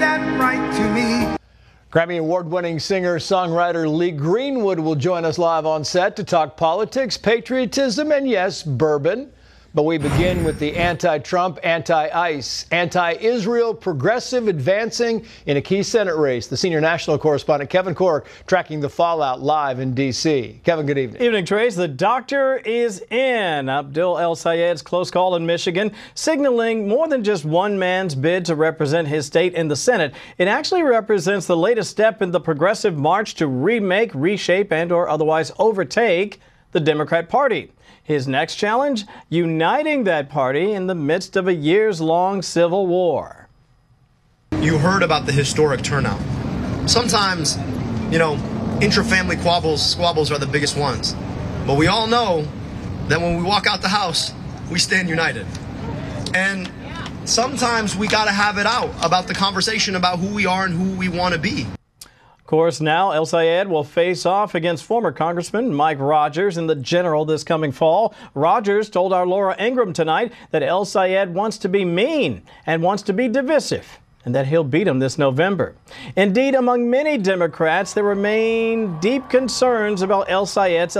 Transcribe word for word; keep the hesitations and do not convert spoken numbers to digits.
that right to me. Grammy Award-winning singer-songwriter Lee Greenwood will join us live on set to talk politics, patriotism, and yes, bourbon. But we begin with the anti-Trump, anti-ICE, anti-Israel progressive advancing in a key Senate race. The senior national correspondent Kevin Corke tracking the fallout live in D C Kevin, good evening. Evening, Trace. The doctor is in. Abdul El-Sayed's close call in Michigan, signaling more than just one man's bid to represent his state in the Senate. It actually represents the latest step in the progressive march to remake, reshape, and or otherwise overtake the Democrat Party. His next challenge, uniting that party in the midst of a years-long civil war. You heard about the historic turnout. Sometimes, you know, intra-family squabbles, squabbles are the biggest ones. But we all know that when we walk out the house, we stand united. And sometimes we got to have it out about the conversation about who we are and who we want to be. Of course, now El-Sayed will face off against former Congressman Mike Rogers in the general this coming fall. Rogers told our Laura Ingram tonight that El-Sayed wants to be mean and wants to be divisive, and that he'll beat him this November. Indeed, among many Democrats, there remain deep concerns about El-Sayed's